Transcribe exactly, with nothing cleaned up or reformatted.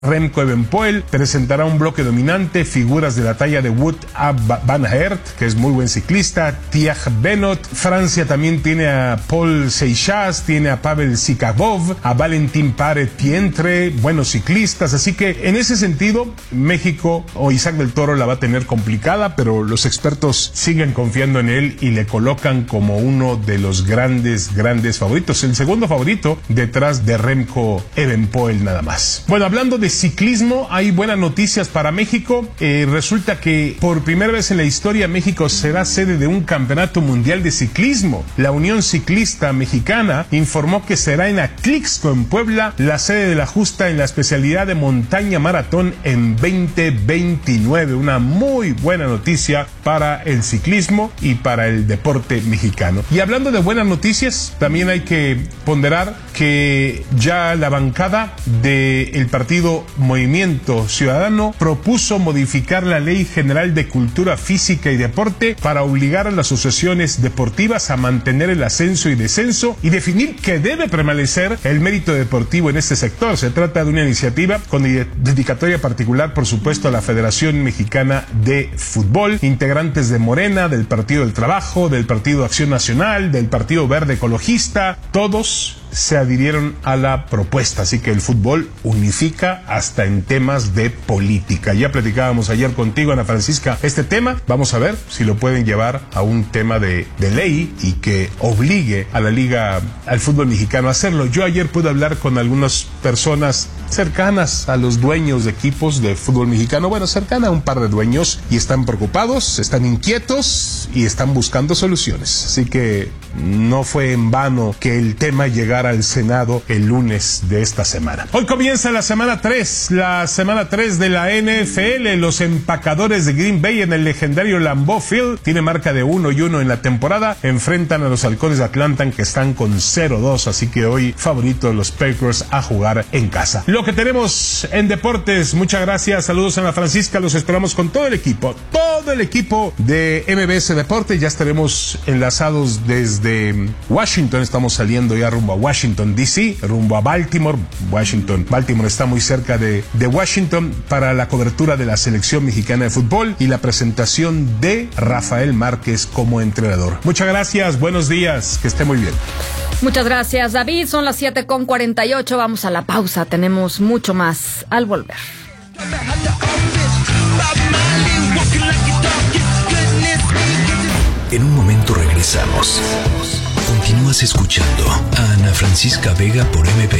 Remco Evenepoel presentará un bloque dominante, figuras de la talla de Wout van Aert, que es muy buen ciclista, Thierry Benoit. Francia también tiene a Paul Seixas, tiene a Pavel Sivakov, a Valentin Pare-Pientre, buenos ciclistas, así que en ese sentido México o Isaac del Toro la va a tener complicada, pero los expertos siguen confiando en él y le colocan como uno de los grandes, grandes favoritos, el segundo favorito detrás de Remco Evenepoel nada más. Bueno, hablando de ciclismo, hay buenas noticias para México. Eh, resulta que por primera vez en la historia México será sede de un campeonato mundial de ciclismo. La Unión Ciclista Mexicana informó que será en Atlixco, en Puebla, la sede de la justa en la especialidad de montaña maratón en veinte veintinueve. Una muy buena noticia para el ciclismo y para el deporte mexicano. Y hablando de buenas noticias, también hay que ponderar que ya la bancada del partido Movimiento Ciudadano propuso modificar la Ley General de Cultura Física y Deporte para obligar a las asociaciones deportivas a mantener el ascenso y descenso y definir que debe prevalecer el mérito deportivo en este sector. Se trata de una iniciativa con dedicatoria particular, por supuesto, a la Federación Mexicana de Fútbol, integrantes de Morena, del Partido del Trabajo, del Partido Acción Nacional, del Partido Verde Ecologista, todos se adhirieron a la propuesta, así que el fútbol unifica hasta en temas de política. Ya platicábamos ayer contigo, Ana Francisca, este tema. Vamos a ver si lo pueden llevar a un tema de, de ley y que obligue a la liga, al fútbol mexicano a hacerlo. Yo ayer pude hablar con algunas personas cercanas a los dueños de equipos de fútbol mexicano, bueno, cercana a un par de dueños, y están preocupados, están inquietos y están buscando soluciones. Así que no fue en vano que el tema llegara al Senado el lunes de esta semana. Hoy comienza la semana tres, la semana tres de la N F L. Los empacadores de Green Bay en el legendario Lambeau Field tiene marca de uno y uno en la temporada. Enfrentan a los Halcones de Atlanta, que están con cero dos, así que hoy favorito los Packers a jugar en casa. Lo que tenemos en deportes, muchas gracias, saludos a Ana Francisca, los esperamos con todo el equipo, todo el equipo de M B S Deporte. Ya estaremos enlazados desde Washington, estamos saliendo ya rumbo a Washington D C, rumbo a Baltimore. Washington, Baltimore está muy cerca de, de Washington, para la cobertura de la selección mexicana de fútbol y la presentación de Rafael Márquez como entrenador. Muchas gracias, buenos días, que esté muy bien. Muchas gracias, David. Son las siete con cuarenta y ocho. Vamos a la pausa. Tenemos mucho más al volver. En un momento regresamos. Continúas escuchando a Ana Francisca Vega por M B